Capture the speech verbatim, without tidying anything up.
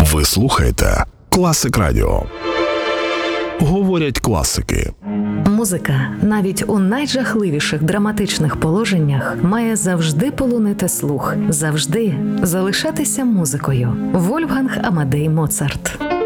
Ви слухаєте Класик Радіо. Говорять класики. Музика, навіть у найжахливіших драматичних положеннях, має завжди полонити слух, завжди залишатися музикою. Вольфганг Амадей Моцарт.